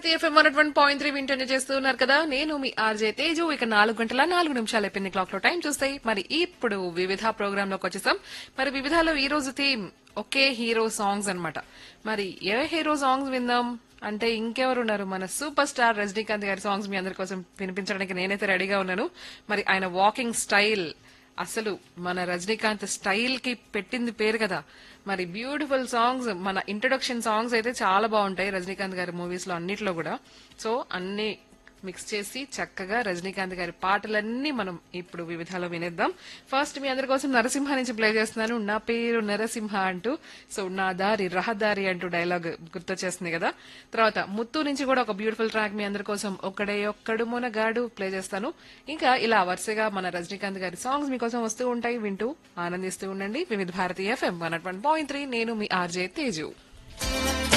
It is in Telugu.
భారతీయ ఎఫ్ఎం 101.3 వింటూనే చేస్తున్నారు కదా. నేను మీ ఆర్జే తేజు. ఇక 4 గంటల 4 నిమిషాలు అయిపోయింది క్లాక్ లో. టైం చూస్తే మరి ఇప్పుడు వివిధ ప్రోగ్రామ్ లోకి వచ్చేసాం. మరి వివిధలో ఈ రోజు థీమ్ ఒకే హీరో సాంగ్స్ అన్నమాట. మరి ఏ హీరో సాంగ్స్ విందాం అంటే ఇంకెవరు ఉన్నారు, మన సూపర్ స్టార్ రజనీకాంత్ గారి సాంగ్స్ మీ అందరి కోసం వినిపించడానికి నేనైతే రెడీగా ఉన్నాను. మరి ఆయన వాకింగ్ స్టైల్ అసలు మన రజనీకాంత్ స్టైల్ కి పెట్టింది పేరు కదా. మరి బ్యూటిఫుల్ సాంగ్స్, మన ఇంట్రొడక్షన్ సాంగ్స్ అయితే చాలా బాగుంటాయి రజనీకాంత్ గారి మూవీస్ లో అన్నిట్లో కూడా. సో అన్ని మిక్స్ చేసి చక్కగా రజనీకాంత్ గారి పాటలన్నీ మనం ఇప్పుడు వివిధాలో వినేద్దాం. ఫస్ట్ మీ అందరి కోసం నరసింహ నుంచి ప్లే చేస్తున్నాను. నా పేరు నరసింహ అంటూ, సో నా దారి రహదారి అంటూ డైలాగ్ గుర్తొచ్చేస్తుంది కదా. తర్వాత ముత్తు నుంచి కూడా ఒక బ్యూటిఫుల్ ట్రాక్ మీ అందరి కోసం ఒక్కడే ఒక్కడు మొనగాడు ప్లే చేస్తాను. ఇంకా ఇలా వరుసగా మన రజనీకాంత్ గారి సాంగ్స్ మీకోసం వస్తూ ఉంటాయి. వింటూ ఆనందిస్తూ ఉండండి. వివిధ భారతీయ ఎఫ్ఎం 101.3. నేను మీ ఆర్జే తేజు.